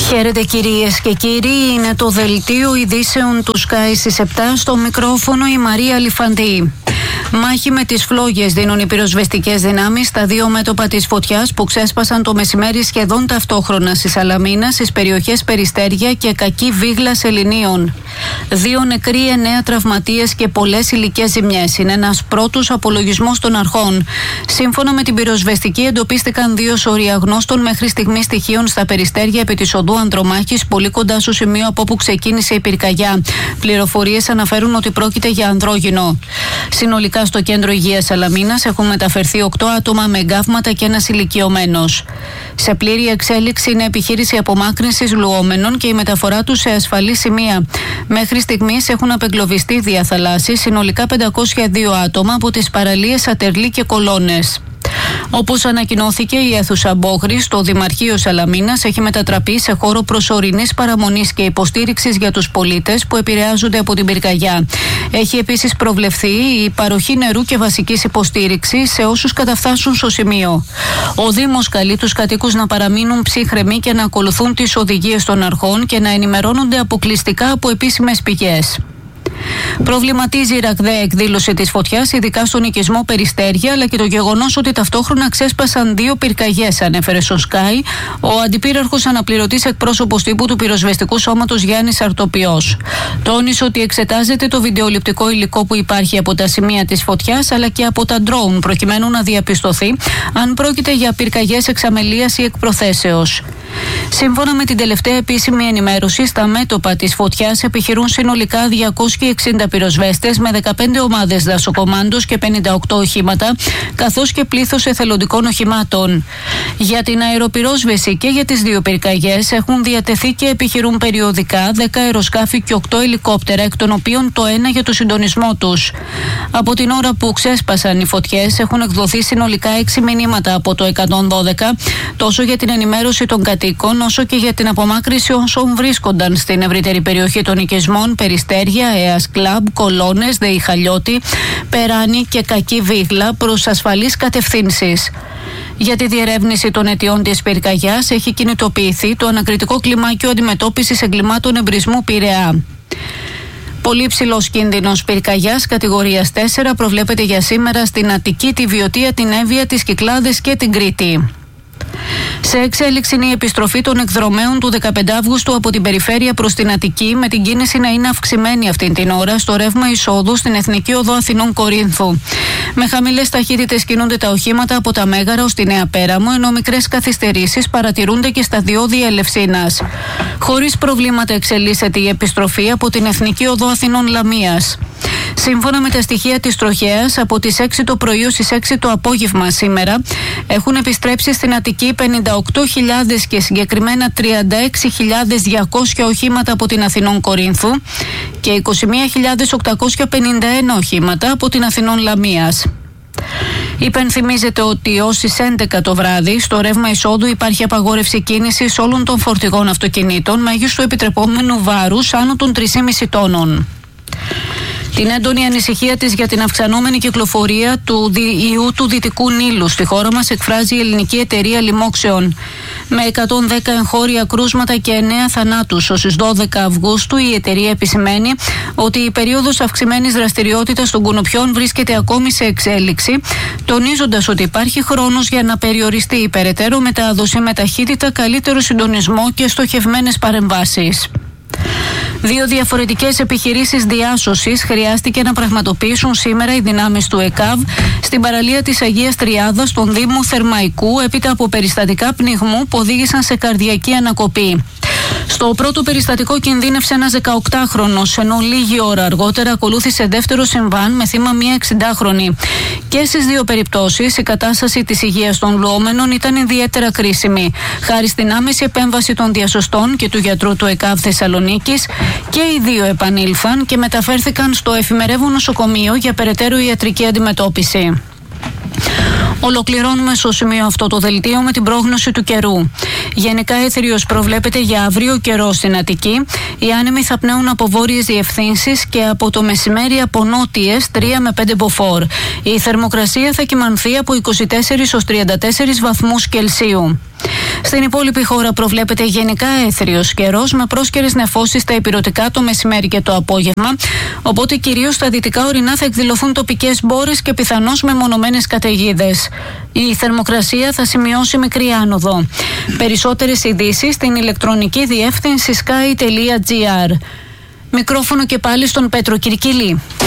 Χαίρετε κυρίες και κύριοι, είναι το δελτίο ειδήσεων του Sky στις 7, στο μικρόφωνο η Μαρία Αλιφαντή. Μάχη με τις φλόγες δίνουν οι πυροσβεστικές δυνάμεις στα δύο μέτωπα της φωτιάς που ξέσπασαν το μεσημέρι σχεδόν ταυτόχρονα στη Σαλαμίνα, στις περιοχές Περιστέρια και Κακή Βίγλα Σεληνίων. 2 νεκροί, 9 τραυματίες και πολλές υλικές ζημιές. Είναι ένας πρώτος απολογισμός των αρχών. Σύμφωνα με την πυροσβεστική, εντοπίστηκαν 2 σωροί αγνώστων μέχρι στιγμή στοιχείων στα Περιστέρια επί της οδού Ανδρομάχης, πολύ κοντά στο σημείο από όπου ξεκίνησε η πυρκαγιά. Πληροφορίες αναφέρουν ότι πρόκειται για ανδρόγυνο. Συνολικά στο κέντρο υγείας Σαλαμίνας έχουν μεταφερθεί 8 άτομα με εγκάβματα και ένας ηλικιωμένος. Σε πλήρη εξέλιξη είναι επιχείρηση απομάκρυνσης λουόμενων και η μεταφορά τους σε ασφαλή σημεία. Μέχρι στιγμής έχουν απεγκλωβιστεί διαθαλάσσης συνολικά 502 άτομα από τις παραλίες Ατερλή και Κολώνες. Όπως ανακοινώθηκε, η αίθουσα Μπόγρη στο Δημαρχείο Σαλαμίνας έχει μετατραπεί σε χώρο προσωρινής παραμονής και υποστήριξης για τους πολίτες που επηρεάζονται από την πυρκαγιά. Έχει επίσης προβλεφθεί η παροχή νερού και βασικής υποστήριξης σε όσους καταφτάσουν στο σημείο. Ο Δήμος καλεί τους κατοίκους να παραμείνουν ψύχρεμοι και να ακολουθούν τις οδηγίες των αρχών και να ενημερώνονται αποκλειστικά από επίσημες πηγές. Προβληματίζει η ραγδαία εκδήλωση της φωτιάς, ειδικά στον οικισμό Περιστέρια, αλλά και το γεγονός ότι ταυτόχρονα ξέσπασαν 2 πυρκαγιές, ανέφερε στο Sky ο αντιπύραρχος αναπληρωτής εκπρόσωπος τύπου του πυροσβεστικού σώματος Γιάννης Αρτοπιός. Τόνισε ότι εξετάζεται το βιντεοληπτικό υλικό που υπάρχει από τα σημεία της φωτιάς αλλά και από τα ντρόουν, προκειμένου να διαπιστωθεί αν πρόκειται για πυρκαγιές εξαμελίας ή εκπροθέσεως. Σύμφωνα με την τελευταία επίσημη ενημέρωση, στα μέτωπα της φωτιάς επιχειρούν συνολικά 260 πυροσβέστες με 15 ομάδες δασοκομάντος και 58 οχήματα, καθώς και πλήθος εθελοντικών οχημάτων. Για την αεροπυρόσβεση και για τις 2 πυρκαγιές έχουν διατεθεί και επιχειρούν περιοδικά 10 αεροσκάφη και 8 ελικόπτερα, εκ των οποίων το 1 για το συντονισμό τους. Από την ώρα που ξέσπασαν οι φωτιές έχουν εκδοθεί συνολικά 6 μηνύματα από το 112, τόσο για την ενημέρωση των κατοίκων όσο και για την απομάκρυνση όσων βρίσκονταν στην ευρύτερη περιοχή των οικισμών Περιστέρια, Αίας Κλαμπ, Κολώνες, Δεϊχαλιώτη, Περάνη και Κακή Βίγλα προς ασφαλείς κατευθύνσεις. Για τη διερεύνηση των αιτιών της πυρκαγιάς έχει κινητοποιηθεί το ανακριτικό κλιμάκιο αντιμετώπισης εγκλημάτων εμπρισμού Πειραιά. Πολύ ψηλός κίνδυνος πυρκαγιάς κατηγορίας 4 προβλέπεται για σήμερα στην Αττική, τη Βιωτία, την Εύβοια, τις Κυκλάδες και την Κρήτη. Σε εξέλιξη είναι η επιστροφή των εκδρομέων του 15 Αυγούστου από την περιφέρεια προς την Αττική, με την κίνηση να είναι αυξημένη αυτή την ώρα στο ρεύμα εισόδου στην Εθνική Οδό Αθηνών Κορίνθου. Με χαμηλές ταχύτητες κινούνται τα οχήματα από τα Μέγαρα ως τη Νέα Πέραμο, ενώ μικρές καθυστερήσεις παρατηρούνται και στα διόδια Ελευσίνας. Χωρίς προβλήματα εξελίσσεται η επιστροφή από την Εθνική Οδό Αθηνών Λαμίας. Σύμφωνα με τα στοιχεία της τροχέας, από τις 6 το πρωί ως τις 6 το απόγευμα σήμερα έχουν επιστρέψει στην Αττική 58.000 και συγκεκριμένα 36.200 οχήματα από την Αθηνών Κορίνθου και 21.851 οχήματα από την Αθηνών Λαμίας. Υπενθυμίζεται ότι ως τις 11 το βράδυ στο ρεύμα εισόδου υπάρχει απαγόρευση κίνησης όλων των φορτηγών αυτοκινήτων μέγιστου επιτρεπόμενου βάρους άνω των 3,5 τόνων. Την έντονη ανησυχία της για την αυξανόμενη κυκλοφορία του ιού του Δυτικού Νείλου στη χώρα μας εκφράζει η Ελληνική Εταιρεία Λοιμόξεων. Με 110 εγχώρια κρούσματα και 9 θανάτους ως τις 12 Αυγούστου, η εταιρεία επισημαίνει ότι η περίοδος αυξημένης δραστηριότητας των κουνουπιών βρίσκεται ακόμη σε εξέλιξη, τονίζοντας ότι υπάρχει χρόνος για να περιοριστεί η περαιτέρω μετάδοση με ταχύτητα, καλύτερο συντονισμό και στοχευμένες παρεμβάσεις. 2 διαφορετικές επιχειρήσεις διάσωσης χρειάστηκε να πραγματοποιήσουν σήμερα οι δυνάμεις του ΕΚΑΒ στην παραλία της Αγίας Τριάδας στον Δήμο Θερμαϊκού έπειτα από περιστατικά πνιγμού που οδήγησαν σε καρδιακή ανακοπή. Στο πρώτο περιστατικό κινδύνευσε ένας 18χρονος, ενώ λίγη ώρα αργότερα ακολούθησε δεύτερο συμβάν με θύμα μία 60χρονη. Και στις 2 περιπτώσεις η κατάσταση της υγείας των λουόμενων ήταν ιδιαίτερα κρίσιμη, χάρη στην άμεση επέμβαση των διασωστών και του γιατρού του ΕΚΑΒ Θεσσαλονίκης, και οι 2 επανήλθαν και μεταφέρθηκαν στο εφημερεύον νοσοκομείο για περαιτέρω ιατρική αντιμετώπιση. Ολοκληρώνουμε στο σημείο αυτό το δελτίο με την πρόγνωση του καιρού. Γενικά έθριος προβλέπεται για αύριο καιρό στην Αττική. Οι άνεμοι θα πνέουν από βόρειες διευθύνσεις και από το μεσημέρι από νότιες 3 με 5 μποφόρ. Η θερμοκρασία θα κυμανθεί από 24 ως 34 βαθμούς Κελσίου. Στην υπόλοιπη χώρα προβλέπεται γενικά έθριος καιρός με πρόσκαιρες νεφώσεις στα ηπειρωτικά το μεσημέρι και το απόγευμα, οπότε κυρίως στα δυτικά ορεινά θα εκδηλωθούν τοπικές μπόρες και πιθανώς μεμονωμένες καταιγίδες. Η θερμοκρασία θα σημειώσει μικρή άνοδο. Περισσότερες ειδήσεις στην ηλεκτρονική διεύθυνση sky.gr. Μικρόφωνο και πάλι στον Πέτρο Κυρκυλή.